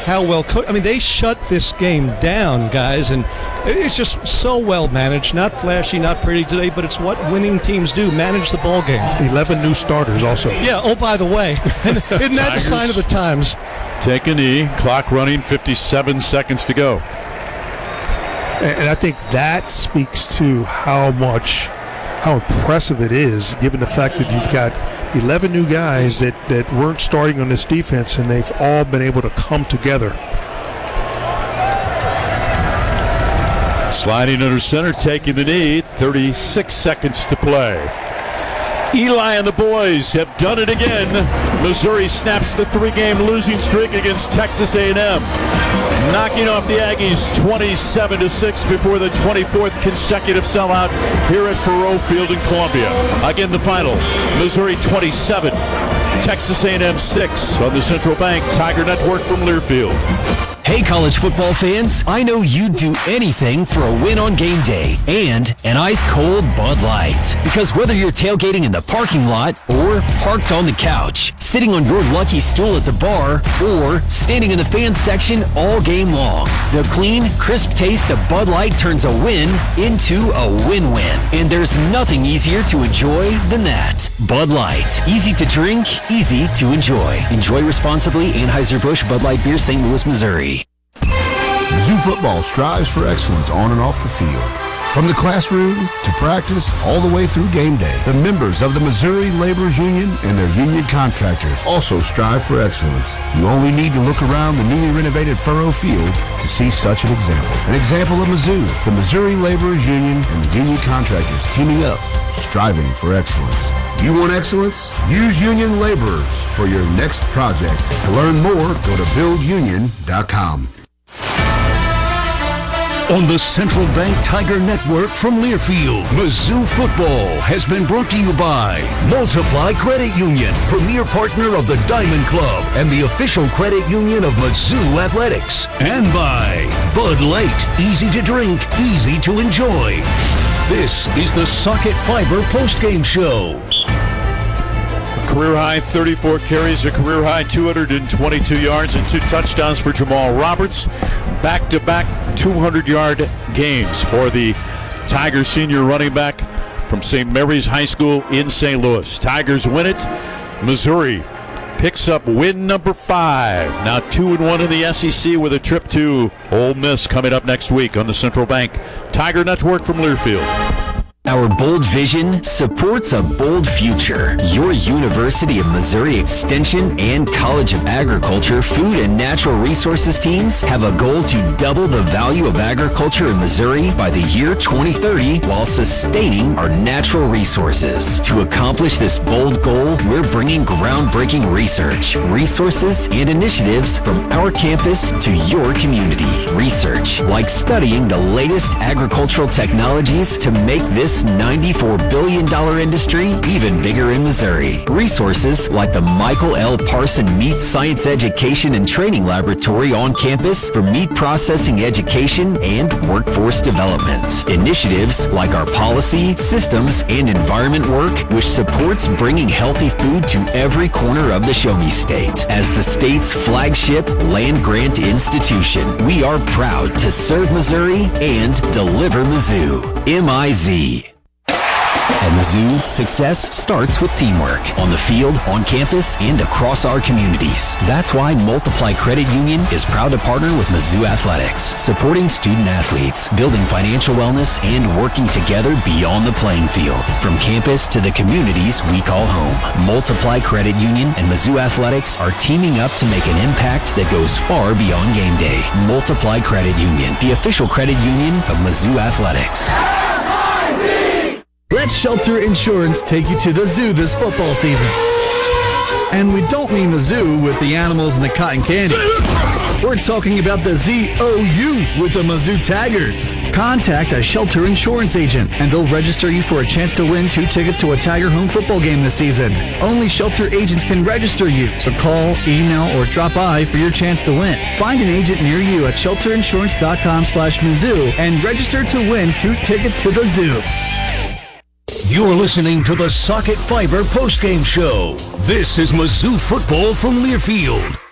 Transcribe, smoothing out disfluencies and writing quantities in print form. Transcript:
how well coached. I mean, they shut this game down, guys, and it's just so well managed. Not flashy, not pretty today, but it's what winning teams do, manage the ball game. 11 new starters also. Yeah, oh, by the way, isn't that the sign of the times? Take a knee, clock running, 57 seconds to go. And I think that speaks to how impressive it is, given the fact that you've got 11 new guys that weren't starting on this defense, and they've all been able to come together. Sliding under center, taking the knee, 36 seconds to play. Eli and the boys have done it again. Missouri snaps the 3-game losing streak against Texas A&M, knocking off the Aggies 27-6 before the 24th consecutive sellout here at Faurot Field in Columbia. Again, the final, Missouri 27, Texas A&M 6 on the Central Bank Tiger Network from Learfield. Hey, college football fans, I know you'd do anything for a win on game day and an ice-cold Bud Light. Because whether you're tailgating in the parking lot or parked on the couch, sitting on your lucky stool at the bar, or standing in the fans section all game long, the clean, crisp taste of Bud Light turns a win into a win-win. And there's nothing easier to enjoy than that. Bud Light. Easy to drink, easy to enjoy. Enjoy responsibly. Anheuser-Busch Bud Light Beer, St. Louis, Missouri. Mizzou football strives for excellence on and off the field. From the classroom to practice, all the way through game day, the members of the Missouri Laborers Union and their union contractors also strive for excellence. You only need to look around the newly renovated Furrow Field to see such an example. An example of Mizzou, the Missouri Laborers Union and the union contractors teaming up, striving for excellence. You want excellence? Use Union Laborers for your next project. To learn more, go to buildunion.com. On the Central Bank Tiger Network from Learfield, Mizzou football has been brought to you by Multiply Credit Union, premier partner of the Diamond Club and the official credit union of Mizzou Athletics. And by Bud Light, easy to drink, easy to enjoy. This is the Socket Fiber postgame show. Career-high 34 carries, a career-high 222 yards and 2 touchdowns for Jamal Roberts. Back-to-back 200-yard games for the Tiger senior running back from St. Mary's High School in St. Louis. Tigers win it. Missouri picks up win number 5. Now 2-1 in the SEC with a trip to Ole Miss coming up next week on the Central Bank Tiger Network from Learfield. Our bold vision supports a bold future. Your University of Missouri Extension and College of Agriculture Food and Natural Resources teams have a goal to double the value of agriculture in Missouri by the year 2030 while sustaining our natural resources. To accomplish this bold goal, we're bringing groundbreaking research, resources, and initiatives from our campus to your community. Research, like studying the latest agricultural technologies to make this $94 billion industry even bigger in Missouri. Resources like the Michael L. Parson Meat Science Education and Training Laboratory on campus for meat processing education and workforce development. Initiatives like our policy, systems, and environment work, which supports bringing healthy food to every corner of the Show Me State. As the state's flagship land-grant institution, we are proud to serve Missouri and deliver Mizzou. M-I-Z. At Mizzou, success starts with teamwork on the field, on campus, and across our communities. That's why Multiply Credit Union is proud to partner with Mizzou Athletics, supporting student athletes, building financial wellness, and working together beyond the playing field. From campus to the communities we call home, Multiply Credit Union and Mizzou Athletics are teaming up to make an impact that goes far beyond game day. Multiply Credit Union, the official credit union of Mizzou Athletics. Let Shelter Insurance take you to the zoo this football season. And we don't mean the zoo with the animals and the cotton candy. We're talking about the ZOU with the Mizzou Tigers. Contact a Shelter Insurance agent and they'll register you for a chance to win 2 tickets to a Tiger home football game this season. Only Shelter agents can register you, so call, email, or drop by for your chance to win. Find an agent near you at shelterinsurance.com/Mizzou and register to win 2 tickets to the zoo. You're listening to the Socket Fiber postgame show. This is Mizzou football from Learfield.